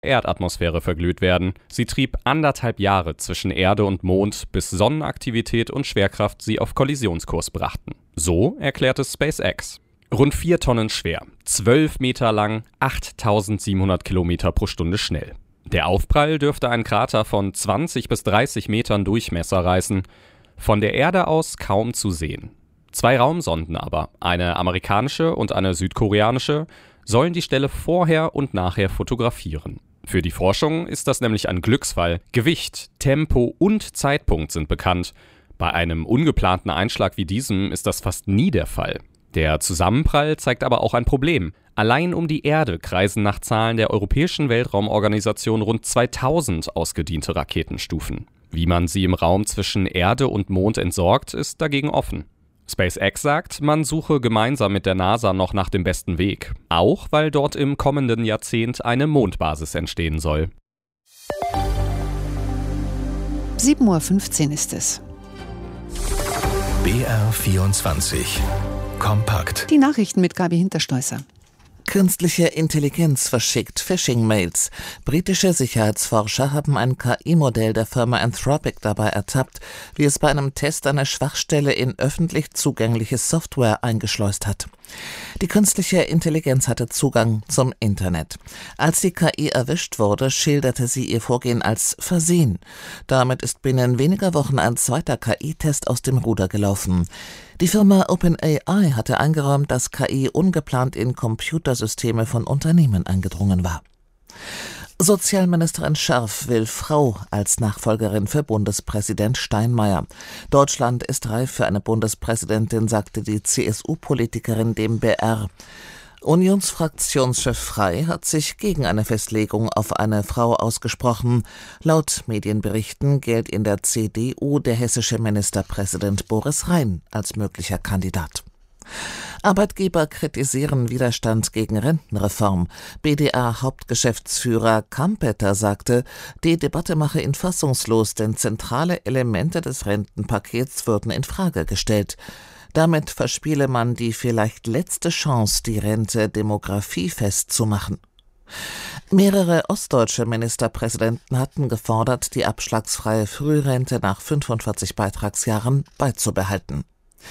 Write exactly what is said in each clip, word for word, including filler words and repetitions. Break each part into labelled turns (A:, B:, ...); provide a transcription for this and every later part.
A: Erdatmosphäre verglüht werden. Sie trieb anderthalb Jahre zwischen Erde und Mond, bis Sonnenaktivität und Schwerkraft sie auf Kollisionskurs brachten. So erklärt es SpaceX. Rund vier Tonnen schwer, zwölf Meter lang, achttausendsiebenhundert Kilometer pro Stunde schnell. Der Aufprall dürfte einen Krater von zwanzig bis dreißig Metern Durchmesser reißen. Von der Erde aus kaum zu sehen. Zwei Raumsonden aber, eine amerikanische und eine südkoreanische, sollen die Stelle vorher und nachher fotografieren. Für die Forschung ist das nämlich ein Glücksfall. Gewicht, Tempo und Zeitpunkt sind bekannt. Bei einem ungeplanten Einschlag wie diesem ist das fast nie der Fall. Der Zusammenprall zeigt aber auch ein Problem. Allein um die Erde kreisen nach Zahlen der Europäischen Weltraumorganisation rund zweitausend ausgediente Raketenstufen. Wie man sie im Raum zwischen Erde und Mond entsorgt, ist dagegen offen. SpaceX sagt, man suche gemeinsam mit der NASA noch nach dem besten Weg. Auch weil dort im kommenden Jahrzehnt eine Mondbasis entstehen soll.
B: sieben Uhr fünfzehn ist es.
C: B R vierundzwanzig. Kompakt.
B: Die Nachrichten mit Gabi Hinterstoißer.
D: Künstliche Intelligenz verschickt Phishing-Mails. Britische Sicherheitsforscher haben ein K I-Modell der Firma Anthropic dabei ertappt, wie es bei einem Test eine Schwachstelle in öffentlich zugängliche Software eingeschleust hat. Die künstliche Intelligenz hatte Zugang zum Internet. Als die K I erwischt wurde, schilderte sie ihr Vorgehen als Versehen. Damit ist binnen weniger Wochen ein zweiter K I-Test aus dem Ruder gelaufen. Die Firma OpenAI hatte eingeräumt, dass K I ungeplant in Computersysteme von Unternehmen eingedrungen war. Sozialministerin Scharf will Frau als Nachfolgerin für Bundespräsident Steinmeier. Deutschland ist reif für eine Bundespräsidentin, sagte die C S U-Politikerin dem B R. Unionsfraktionschef Frey hat sich gegen eine Festlegung auf eine Frau ausgesprochen. Laut Medienberichten gilt in der C D U der hessische Ministerpräsident Boris Rhein als möglicher Kandidat. Arbeitgeber kritisieren Widerstand gegen Rentenreform. B D A-Hauptgeschäftsführer Kampeter sagte, die Debatte mache ihn fassungslos, denn zentrale Elemente des Rentenpakets würden in Frage gestellt. Damit verspiele man die vielleicht letzte Chance, die Rente demografiefest zu machen. Mehrere ostdeutsche Ministerpräsidenten hatten gefordert, die abschlagsfreie Frührente nach fünfundvierzig Beitragsjahren beizubehalten.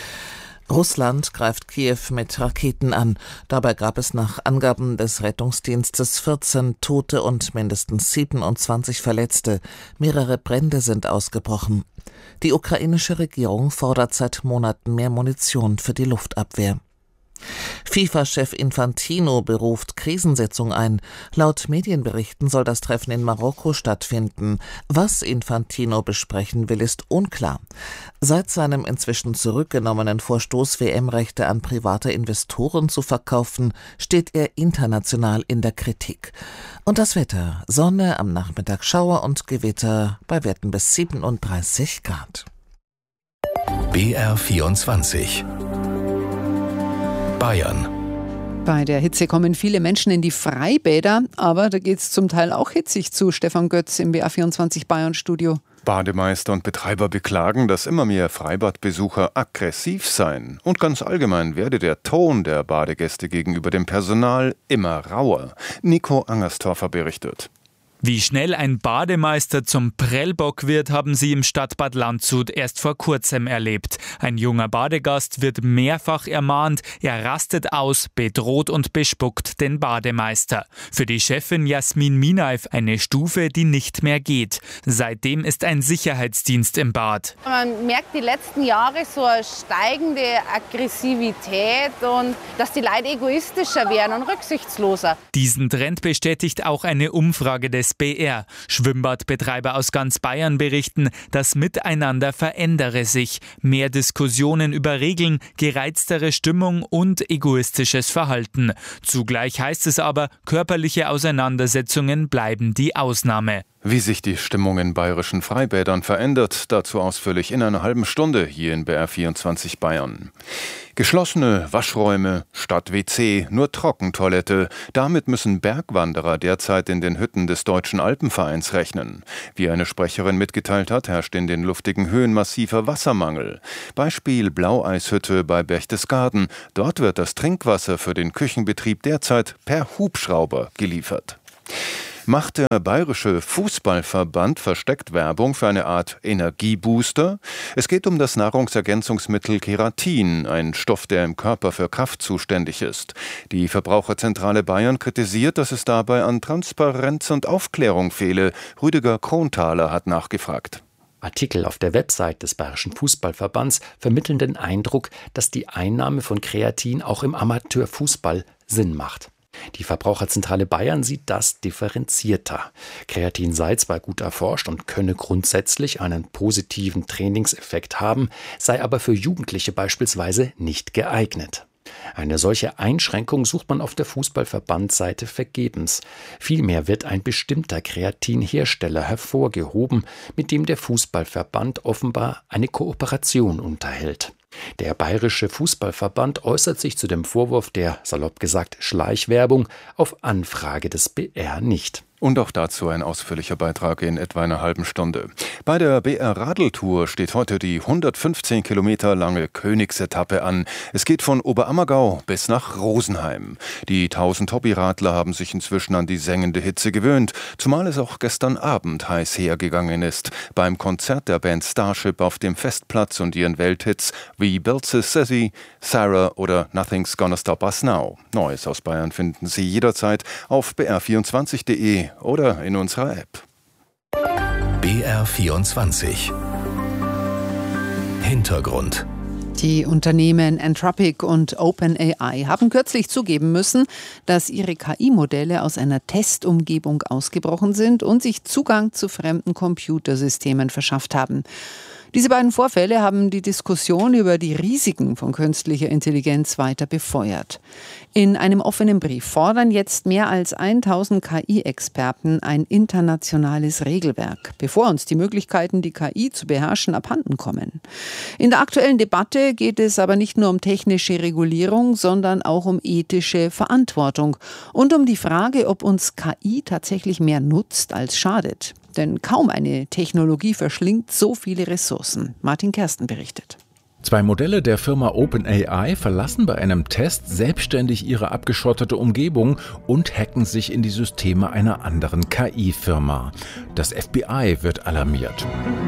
D: Russland greift Kiew mit Raketen an. Dabei gab es nach Angaben des Rettungsdienstes vierzehn Tote und mindestens siebenundzwanzig Verletzte. Mehrere Brände sind ausgebrochen. Die ukrainische Regierung fordert seit Monaten mehr Munition für die Luftabwehr. FIFA-Chef Infantino beruft Krisensitzung ein. Laut Medienberichten soll das Treffen in Marokko stattfinden. Was Infantino besprechen will, ist unklar. Seit seinem inzwischen zurückgenommenen Vorstoß, W M-Rechte an private Investoren zu verkaufen, steht er international in der Kritik. Und das Wetter: Sonne, am Nachmittag Schauer und Gewitter bei Werten bis siebenunddreißig Grad.
C: B R vierundzwanzig. Bayern.
B: Bei der Hitze kommen viele Menschen in die Freibäder, aber da geht es zum Teil auch hitzig zu. Stefan Götz im B R vierundzwanzig Bayern Studio.
E: Bademeister und Betreiber beklagen, dass immer mehr Freibadbesucher aggressiv seien. Und ganz allgemein werde der Ton der Badegäste gegenüber dem Personal immer rauer. Nico Angerstorfer berichtet.
F: Wie schnell ein Bademeister zum Prellbock wird, haben sie im Stadtbad Landshut erst vor kurzem erlebt. Ein junger Badegast wird mehrfach ermahnt, er rastet aus, bedroht und bespuckt den Bademeister. Für die Chefin Jasmin Minaif eine Stufe, die nicht mehr geht. Seitdem ist ein Sicherheitsdienst im Bad.
G: Man merkt die letzten Jahre so eine steigende Aggressivität und dass die Leute egoistischer werden und rücksichtsloser.
F: Diesen Trend bestätigt auch eine Umfrage des B R. Schwimmbadbetreiber aus ganz Bayern berichten, das Miteinander verändere sich. Mehr Diskussionen über Regeln, gereiztere Stimmung und egoistisches Verhalten. Zugleich heißt es aber, körperliche Auseinandersetzungen bleiben die Ausnahme.
E: Wie sich die Stimmung in bayerischen Freibädern verändert, dazu ausführlich in einer halben Stunde hier in B R vierundzwanzig Bayern. Geschlossene Waschräume, statt W C, nur Trockentoilette. Damit müssen Bergwanderer derzeit in den Hütten des Deutschen Alpenvereins rechnen. Wie eine Sprecherin mitgeteilt hat, herrscht in den luftigen Höhen massiver Wassermangel. Beispiel Blaueishütte bei Berchtesgaden. Dort wird das Trinkwasser für den Küchenbetrieb derzeit per Hubschrauber geliefert. Macht der Bayerische Fußballverband versteckt Werbung für eine Art Energiebooster? Es geht um das Nahrungsergänzungsmittel Keratin, ein Stoff, der im Körper für Kraft zuständig ist. Die Verbraucherzentrale Bayern kritisiert, dass es dabei an Transparenz und Aufklärung fehle. Rüdiger Kronthaler hat nachgefragt.
H: Artikel auf der Website des Bayerischen Fußballverbands vermitteln den Eindruck, dass die Einnahme von Kreatin auch im Amateurfußball Sinn macht. Die Verbraucherzentrale Bayern sieht das differenzierter. Kreatin sei zwar gut erforscht und könne grundsätzlich einen positiven Trainingseffekt haben, sei aber für Jugendliche beispielsweise nicht geeignet. Eine solche Einschränkung sucht man auf der Fußballverbandsseite vergebens. Vielmehr wird ein bestimmter Kreatinhersteller hervorgehoben, mit dem der Fußballverband offenbar eine Kooperation unterhält. Der Bayerische Fußballverband äußert sich zu dem Vorwurf der, salopp gesagt, Schleichwerbung auf Anfrage des B R nicht.
E: Und auch dazu ein ausführlicher Beitrag in etwa einer halben Stunde. Bei der B R-Radeltour steht heute die hundertfünfzehn Kilometer lange Königsetappe an. Es geht von Oberammergau bis nach Rosenheim. Die tausend Hobbyradler haben sich inzwischen an die sengende Hitze gewöhnt, zumal es auch gestern Abend heiß hergegangen ist. Beim Konzert der Band Starship auf dem Festplatz und ihren Welthits wie Built a City, Sarah oder Nothing's Gonna Stop Us Now. Neues aus Bayern finden Sie jederzeit auf b r vierundzwanzig punkt d e oder in unserer App.
C: B R vierundzwanzig Hintergrund.
B: Die Unternehmen Anthropic und OpenAI haben kürzlich zugeben müssen, dass ihre K I-Modelle aus einer Testumgebung ausgebrochen sind und sich Zugang zu fremden Computersystemen verschafft haben. Diese beiden Vorfälle haben die Diskussion über die Risiken von künstlicher Intelligenz weiter befeuert. In einem offenen Brief fordern jetzt mehr als tausend K I-Experten ein internationales Regelwerk, bevor uns die Möglichkeiten, die K I zu beherrschen, abhanden kommen. In der aktuellen Debatte geht es aber nicht nur um technische Regulierung, sondern auch um ethische Verantwortung und um die Frage, ob uns K I tatsächlich mehr nutzt als schadet. Denn kaum eine Technologie verschlingt so viele Ressourcen. Martin Kersten berichtet.
I: Zwei Modelle der Firma OpenAI verlassen bei einem Test selbstständig ihre abgeschottete Umgebung und hacken sich in die Systeme einer anderen K I-Firma. Das F B I wird alarmiert.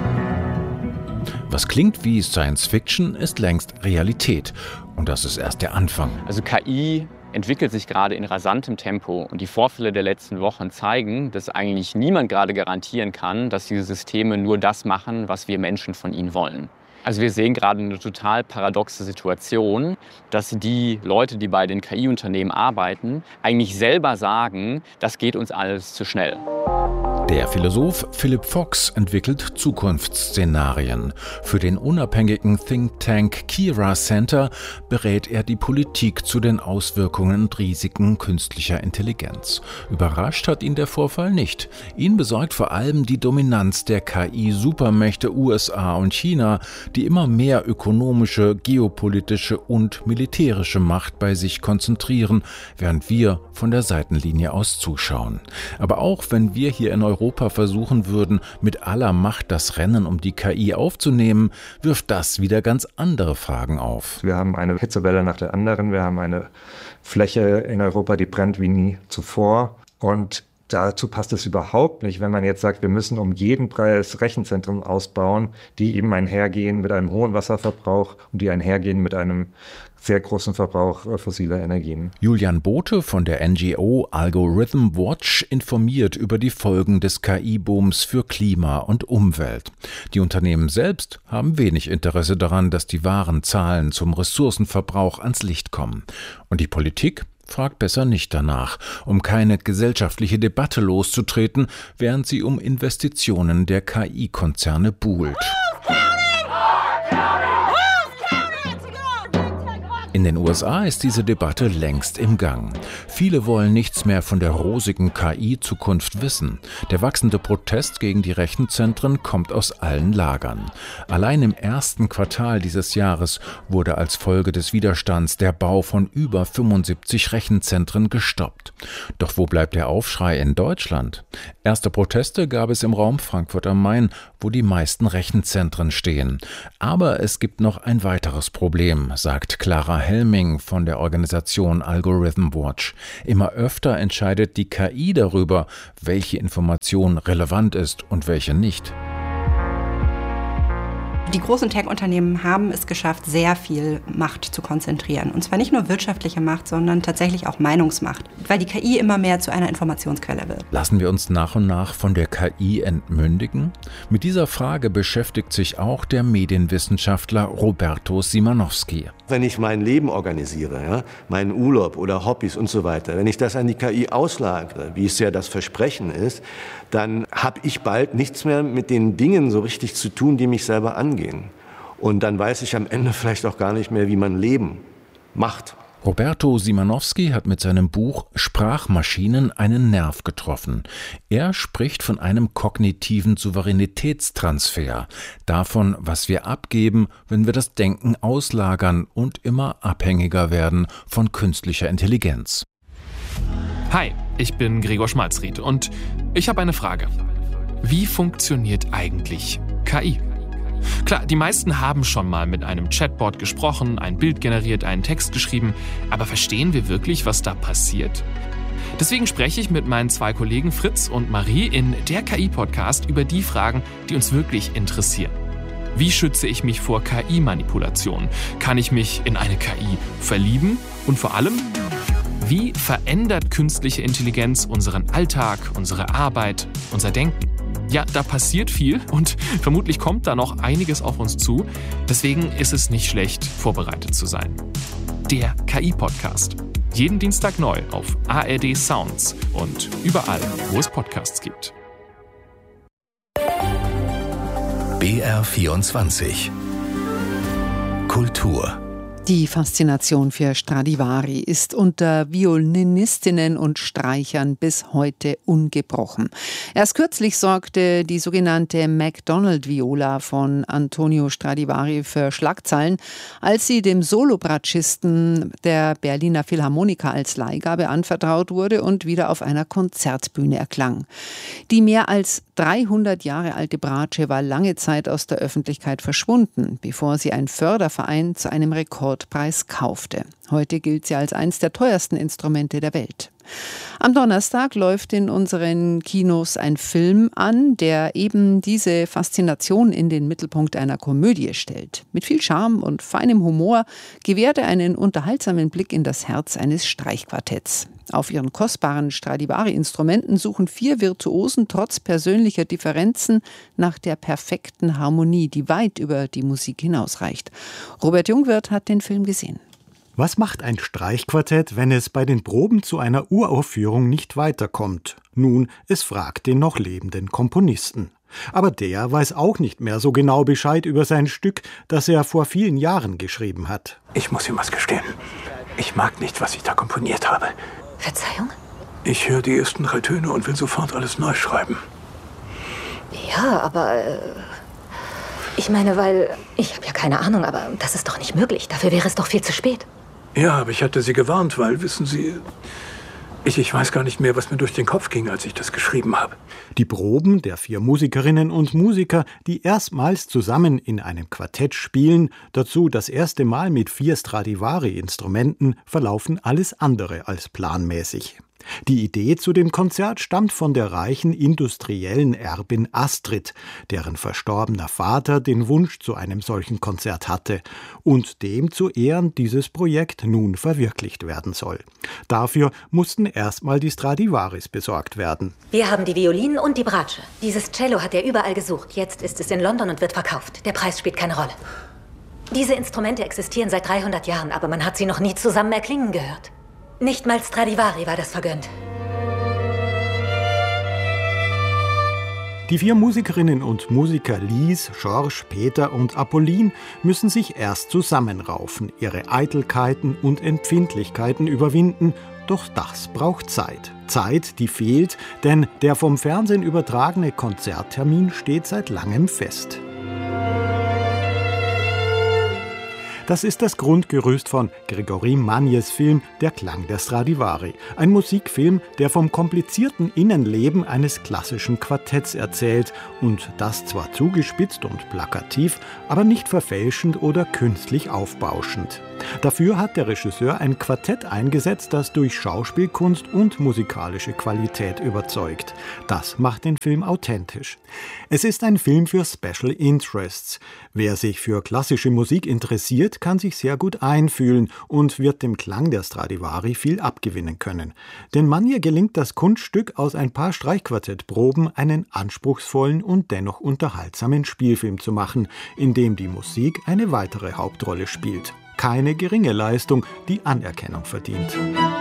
I: Was klingt wie Science Fiction, ist längst Realität. Und das ist erst der Anfang.
J: Also K I entwickelt sich gerade in rasantem Tempo und die Vorfälle der letzten Wochen zeigen, dass eigentlich niemand gerade garantieren kann, dass diese Systeme nur das machen, was wir Menschen von ihnen wollen. Also wir sehen gerade eine total paradoxe Situation, dass die Leute, die bei den K I-Unternehmen arbeiten, eigentlich selber sagen, das geht uns alles zu schnell.
I: Der Philosoph Philip Fox entwickelt Zukunftsszenarien. Für den unabhängigen Think Tank Kira Center berät er die Politik zu den Auswirkungen und Risiken künstlicher Intelligenz. Überrascht hat ihn der Vorfall nicht. Ihn besorgt vor allem die Dominanz der K I-Supermächte U S A und China, die immer mehr ökonomische, geopolitische und militärische Macht bei sich konzentrieren, während wir von der Seitenlinie aus zuschauen. Aber auch wenn wir hier in Europa Europa versuchen würden, mit aller Macht das Rennen um die K I aufzunehmen, wirft das wieder ganz andere Fragen auf.
K: Wir haben eine Hitzewelle nach der anderen, wir haben eine Fläche in Europa, die brennt wie nie zuvor und dazu passt es überhaupt nicht, wenn man jetzt sagt, wir müssen um jeden Preis Rechenzentren ausbauen, die eben einhergehen mit einem hohen Wasserverbrauch und die einhergehen mit einem sehr großen Verbrauch fossiler Energien.
I: Julian Bote von der N G O Algorithm Watch informiert über die Folgen des K I-Booms für Klima und Umwelt. Die Unternehmen selbst haben wenig Interesse daran, dass die wahren Zahlen zum Ressourcenverbrauch ans Licht kommen. Und die Politik fragt besser nicht danach, um keine gesellschaftliche Debatte loszutreten, während sie um Investitionen der K I-Konzerne buhlt. In den U S A ist diese Debatte längst im Gang. Viele wollen nichts mehr von der rosigen K I-Zukunft wissen. Der wachsende Protest gegen die Rechenzentren kommt aus allen Lagern. Allein im ersten Quartal dieses Jahres wurde als Folge des Widerstands der Bau von über fünfundsiebzig Rechenzentren gestoppt. Doch wo bleibt der Aufschrei in Deutschland? Erste Proteste gab es im Raum Frankfurt am Main, wo die meisten Rechenzentren stehen. Aber es gibt noch ein weiteres Problem, sagt Clara Helming von der Organisation Algorithm Watch. Immer öfter entscheidet die K I darüber, welche Information relevant ist und welche nicht.
L: Die großen Tech-Unternehmen haben es geschafft, sehr viel Macht zu konzentrieren. Und zwar nicht nur wirtschaftliche Macht, sondern tatsächlich auch Meinungsmacht, weil die K I immer mehr zu einer Informationsquelle wird.
I: Lassen wir uns nach und nach von der K I entmündigen? Mit dieser Frage beschäftigt sich auch der Medienwissenschaftler Roberto Simanowski.
M: Wenn ich mein Leben organisiere, ja, meinen Urlaub oder Hobbys und so weiter, wenn ich das an die K I auslagere, wie es ja das Versprechen ist, dann habe ich bald nichts mehr mit den Dingen so richtig zu tun, die mich selber angehen. Und dann weiß ich am Ende vielleicht auch gar nicht mehr, wie man Leben macht.
I: Roberto Simanowski hat mit seinem Buch Sprachmaschinen einen Nerv getroffen. Er spricht von einem kognitiven Souveränitätstransfer, davon, was wir abgeben, wenn wir das Denken auslagern und immer abhängiger werden von künstlicher Intelligenz.
N: Hi, ich bin Gregor Schmalzried und ich habe eine Frage. Wie funktioniert eigentlich K I? Klar, die meisten haben schon mal mit einem Chatbot gesprochen, ein Bild generiert, einen Text geschrieben, aber verstehen wir wirklich, was da passiert? Deswegen spreche ich mit meinen zwei Kollegen Fritz und Marie in der K I-Podcast über die Fragen, die uns wirklich interessieren. Wie schütze ich mich vor K I-Manipulation? Kann ich mich in eine K I verlieben? Und vor allem, wie verändert künstliche Intelligenz unseren Alltag, unsere Arbeit, unser Denken? Ja, da passiert viel und vermutlich kommt da noch einiges auf uns zu. Deswegen ist es nicht schlecht, vorbereitet zu sein. Der K I-Podcast. Jeden Dienstag neu auf A R D Sounds und überall, wo es Podcasts gibt.
C: B R vierundzwanzig Kultur.
B: Die Faszination für Stradivari ist unter Violinistinnen und Streichern bis heute ungebrochen. Erst kürzlich sorgte die sogenannte MacDonald-Viola von Antonio Stradivari für Schlagzeilen, als sie dem Solobratschisten der Berliner Philharmoniker als Leihgabe anvertraut wurde und wieder auf einer Konzertbühne erklang. Die mehr als dreihundert Jahre alte Bratsche war lange Zeit aus der Öffentlichkeit verschwunden, bevor sie ein Förderverein zu einem Rekordpreis kaufte. Heute gilt sie als eines der teuersten Instrumente der Welt. Am Donnerstag läuft in unseren Kinos ein Film an, der eben diese Faszination in den Mittelpunkt einer Komödie stellt. Mit viel Charme und feinem Humor gewährt er einen unterhaltsamen Blick in das Herz eines Streichquartetts. Auf ihren kostbaren Stradivari-Instrumenten suchen vier Virtuosen trotz persönlicher Differenzen nach der perfekten Harmonie, die weit über die Musik hinausreicht. Robert Jungwirth hat den Film gesehen.
O: Was macht ein Streichquartett, wenn es bei den Proben zu einer Uraufführung nicht weiterkommt? Nun, es fragt den noch lebenden Komponisten. Aber der weiß auch nicht mehr so genau Bescheid über sein Stück, das er vor vielen Jahren geschrieben hat.
P: Ich muss ihm was gestehen. Ich mag nicht, was ich da komponiert habe.
Q: Verzeihung?
P: Ich höre die ersten drei Töne und will sofort alles neu schreiben.
Q: Ja, aber... Äh, ich meine, weil... Ich habe ja keine Ahnung, aber das ist doch nicht möglich. Dafür wäre es doch viel zu spät.
P: Ja, aber ich hatte Sie gewarnt, weil, wissen Sie... Ich, ich weiß gar nicht mehr, was mir durch den Kopf ging, als ich das geschrieben habe.
O: Die Proben der vier Musikerinnen und Musiker, die erstmals zusammen in einem Quartett spielen, dazu das erste Mal mit vier Stradivari-Instrumenten, verlaufen alles andere als planmäßig. Die Idee zu dem Konzert stammt von der reichen industriellen Erbin Astrid, deren verstorbener Vater den Wunsch zu einem solchen Konzert hatte und dem zu Ehren dieses Projekt nun verwirklicht werden soll. Dafür mussten erstmal die Stradivaris besorgt werden.
Q: Wir haben die Violinen und die Bratsche. Dieses Cello hat er überall gesucht. Jetzt ist es in London und wird verkauft. Der Preis spielt keine Rolle. Diese Instrumente existieren seit dreihundert Jahren, aber man hat sie noch nie zusammen erklingen gehört. Nicht mal Stradivari war das vergönnt.
O: Die vier Musikerinnen und Musiker Lies, Georges, Peter und Apolline müssen sich erst zusammenraufen, ihre Eitelkeiten und Empfindlichkeiten überwinden. Doch das braucht Zeit. Zeit, die fehlt, denn der vom Fernsehen übertragene Konzerttermin steht seit langem fest. Das ist das Grundgerüst von Gregory Magnes Film Der Klang der Stradivari. Ein Musikfilm, der vom komplizierten Innenleben eines klassischen Quartetts erzählt und das zwar zugespitzt und plakativ, aber nicht verfälschend oder künstlich aufbauschend. Dafür hat der Regisseur ein Quartett eingesetzt, das durch Schauspielkunst und musikalische Qualität überzeugt. Das macht den Film authentisch. Es ist ein Film für Special Interests. Wer sich für klassische Musik interessiert, kann sich sehr gut einfühlen und wird dem Klang der Stradivari viel abgewinnen können. Denn Magne gelingt das Kunststück, aus ein paar Streichquartettproben einen anspruchsvollen und dennoch unterhaltsamen Spielfilm zu machen, in dem die Musik eine weitere Hauptrolle spielt. Keine geringe Leistung, die Anerkennung verdient.